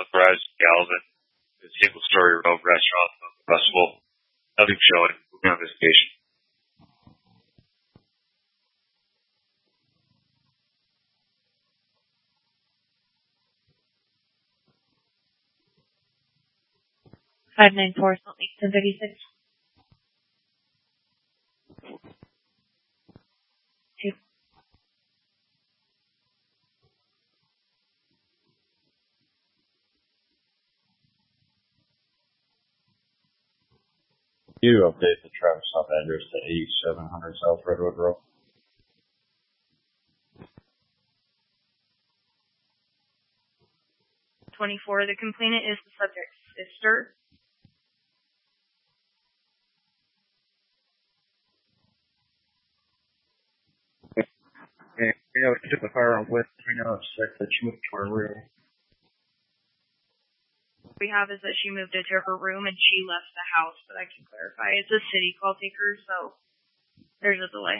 Sunrise Galvin, the single-story row restaurant of the festival. Nothing showing. Moving on investigation. Five nine four Salt Lake 1036. Two. You update the traffic stop address to 8700 South Redwood Road. 24. The complainant is the subject's sister. Okay, we know she took the firearm with. We know it's sick that she moved to her room. What we have is that she moved into her room and she left the house, but I can clarify. It's a city call taker, so there's a delay.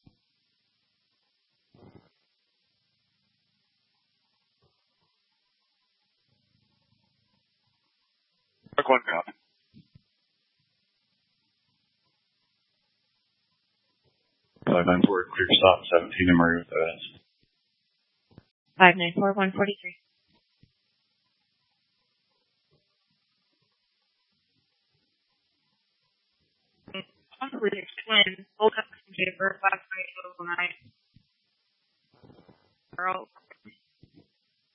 Mark 1 copy. Five nine four clear stop 17 and Murray with evidence. 594 143. Possibly there's twins. Both have some paper. Last night, middle of the night. Girl.